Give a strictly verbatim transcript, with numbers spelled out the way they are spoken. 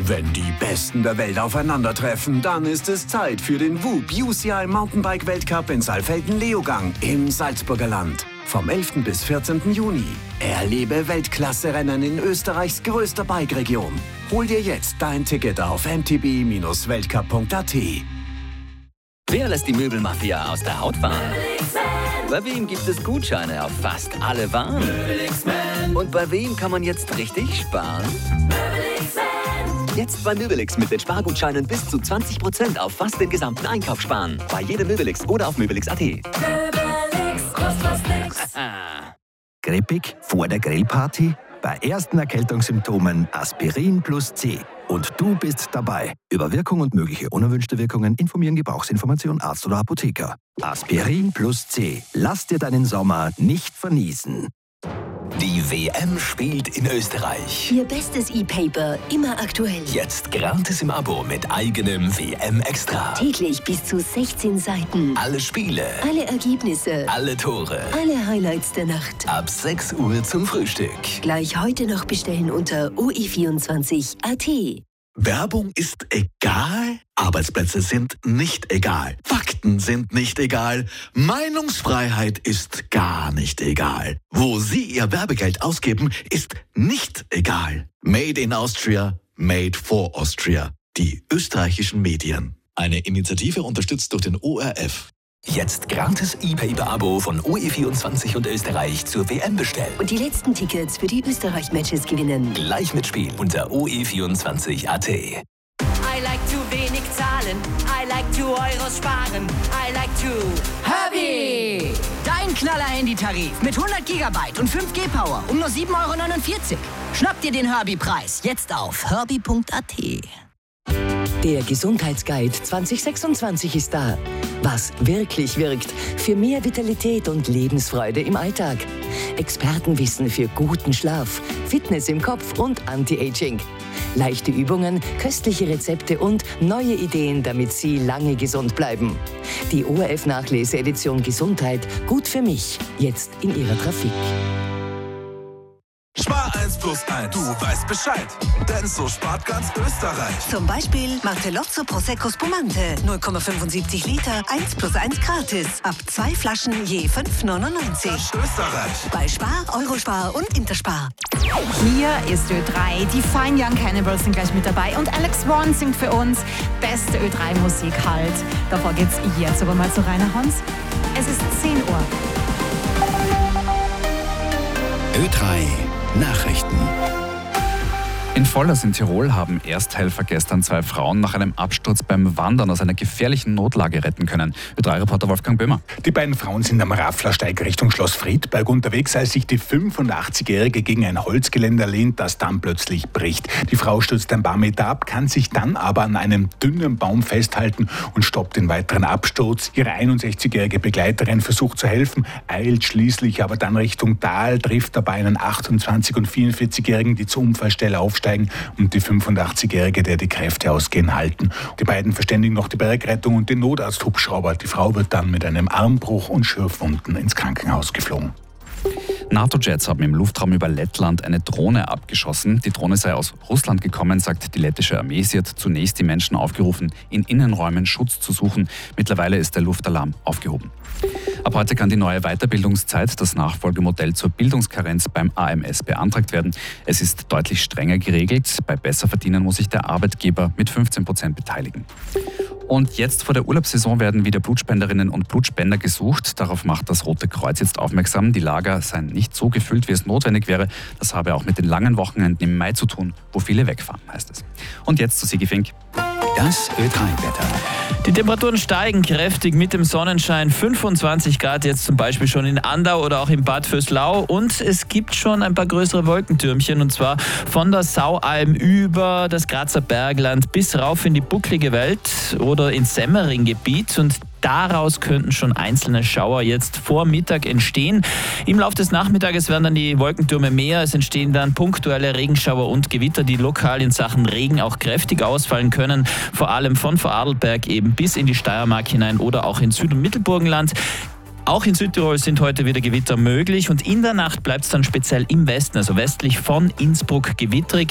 Wenn die Besten der Welt aufeinandertreffen, dann ist es Zeit für den W U B U C I Mountainbike Weltcup in Saalfelden-Leogang im Salzburger Land. Vom elften bis vierzehnten Juni. Erlebe Weltklasse-Rennen in Österreichs größter Bike-Region. Hol dir jetzt dein Ticket auf m t b Bindestrich weltcup punkt a t. Wer lässt die Möbelmafia aus der Haut fahren? Bei wem gibt es Gutscheine auf fast alle Waren? Und bei wem kann man jetzt richtig sparen? Jetzt bei Möbelix mit den Spargutscheinen bis zu zwanzig Prozent auf fast den gesamten Einkauf sparen. Bei jedem Möbelix oder auf möbelix punkt a t. Möbelix, kostet was nix. Grippig vor der Grillparty? Bei ersten Erkältungssymptomen Aspirin plus C. Und du bist dabei. Über Wirkung und mögliche unerwünschte Wirkungen informieren Gebrauchsinformation Arzt oder Apotheker. Aspirin plus C. Lass dir deinen Sommer nicht verniesen. Die W M spielt in Österreich. Ihr bestes E-Paper, immer aktuell. Jetzt gratis im Abo mit eigenem W M-Extra. Täglich bis zu sechzehn Seiten. Alle Spiele. Alle Ergebnisse. Alle Tore. Alle Highlights der Nacht. Ab sechs Uhr zum Frühstück. Gleich heute noch bestellen unter o e vierundzwanzig punkt a t. Werbung ist egal, Arbeitsplätze sind nicht egal, Fakten sind nicht egal, Meinungsfreiheit ist gar nicht egal. Wo Sie Ihr Werbegeld ausgeben, ist nicht egal. Made in Austria, made for Austria. Die österreichischen Medien. Eine Initiative unterstützt durch den O R F. Jetzt gratis E-Paper-Abo von O E vierundzwanzig und Österreich zur W M bestellen. Und die letzten Tickets für die Österreich-Matches gewinnen. Gleich mitspielen unter o e vierundzwanzig punkt a t. I like to wenig zahlen, I like to Euros sparen, I like to Herbie! Dein Knaller-Handy-Tarif mit hundert Gigabyte und fünf G Power um nur sieben Euro neunundvierzig. Schnapp dir den Herbie-Preis jetzt auf herbie punkt a t. Der Gesundheitsguide zwanzig sechsundzwanzig ist da. Was wirklich wirkt für mehr Vitalität und Lebensfreude im Alltag. Expertenwissen für guten Schlaf, Fitness im Kopf und Anti-Aging. Leichte Übungen, köstliche Rezepte und neue Ideen, damit Sie lange gesund bleiben. Die O R F-Nachlese-Edition Gesundheit, gut für mich, jetzt in Ihrer Trafik. Spar eins plus eins, du weißt Bescheid, denn so spart ganz Österreich. Zum Beispiel Martellozzo Prosecco Spumante, null Komma fünfundsiebzig Liter, eins plus eins gratis. Ab zwei Flaschen je fünf neunundneunzig. Österreich. Bei Spar, Eurospar und Interspar. Hier ist Ö drei, die Fine Young Cannibals sind gleich mit dabei und Alex One singt für uns beste Ö drei Musik halt. Davor geht's jetzt aber mal zu Rainer Hans. Es ist zehn Uhr. Ö drei Nachrichten. In Vollers in Tirol haben Ersthelfer gestern zwei Frauen nach einem Absturz beim Wandern aus einer gefährlichen Notlage retten können. Ö drei Reporter Wolfgang Böhmer. Die beiden Frauen sind am Rafflersteig Richtung Schloss Friedberg unterwegs, als sich die fünfundachtzigjährige gegen ein Holzgeländer lehnt, das dann plötzlich bricht. Die Frau stürzt ein paar Meter ab, kann sich dann aber an einem dünnen Baum festhalten und stoppt den weiteren Absturz. Ihre einundsechzigjährige Begleiterin versucht zu helfen, eilt schließlich aber dann Richtung Tal, trifft dabei einen achtundzwanzig- und vierundvierzigjährigen, die zur Unfallstelle aufsteigen, und die fünfundachtzigjährige, der die Kräfte ausgehen, halten. Die beiden verständigen noch die Bergrettung und den Notarzthubschrauber. Die Frau wird dann mit einem Armbruch und Schürfwunden ins Krankenhaus geflogen. NATO-Jets haben im Luftraum über Lettland eine Drohne abgeschossen. Die Drohne sei aus Russland gekommen, sagt die lettische Armee. Sie hat zunächst die Menschen aufgerufen, in Innenräumen Schutz zu suchen. Mittlerweile ist der Luftalarm aufgehoben. Ab heute kann die neue Weiterbildungszeit, das Nachfolgemodell zur Bildungskarenz beim A M S, beantragt werden. Es ist deutlich strenger geregelt. Bei Besserverdienern muss sich der Arbeitgeber mit fünfzehn Prozent beteiligen. Und jetzt vor der Urlaubssaison werden wieder Blutspenderinnen und Blutspender gesucht. Darauf macht das Rote Kreuz jetzt aufmerksam. Die Lager seien nicht so gefüllt, wie es notwendig wäre. Das habe auch mit den langen Wochenenden im Mai zu tun, wo viele wegfahren, heißt es. Und jetzt zu Sigi Fink. Das Ö drei Wetter. Die Temperaturen steigen kräftig mit dem Sonnenschein. fünfundzwanzig Grad jetzt zum Beispiel schon in Andau oder auch in Bad Vöslau. Und es gibt schon ein paar größere Wolkentürmchen. Und zwar von der Saualm über das Grazer Bergland bis rauf in die bucklige Welt oder ins Semmering-Gebiet. Und daraus könnten schon einzelne Schauer jetzt vor Mittag entstehen. Im Laufe des Nachmittages werden dann die Wolkentürme mehr. Es entstehen dann punktuelle Regenschauer und Gewitter, die lokal in Sachen Regen auch kräftig ausfallen können. Vor allem von Vorarlberg eben bis in die Steiermark hinein oder auch in Süd- und Mittelburgenland. Auch in Südtirol sind heute wieder Gewitter möglich und in der Nacht bleibt es dann speziell im Westen, also westlich von Innsbruck, gewittrig.